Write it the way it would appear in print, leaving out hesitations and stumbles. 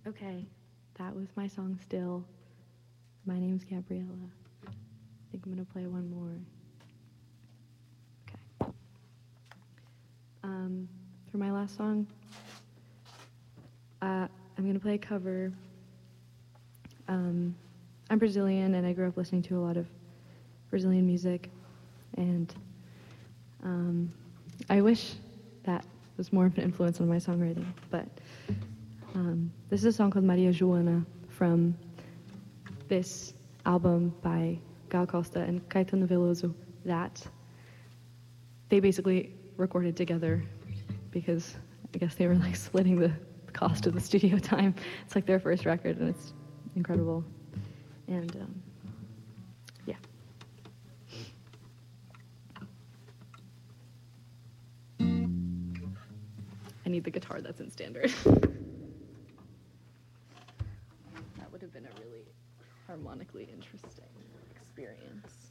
Okay, that was my song Still. My name's Gabriella. I think I'm gonna play one more. Okay. For my last song, I'm gonna play a cover. I'm Brazilian and I grew up listening to a lot of Brazilian music, and I wish that was more of an influence on my songwriting, but this is a song called Maria Joana from this album by Gal Costa and Caetano Veloso that they basically recorded together because I guess they were like splitting the cost of the studio time. It's like their first record and it's incredible. And yeah. I need the guitar that's in standard. That would have been a really harmonically interesting experience.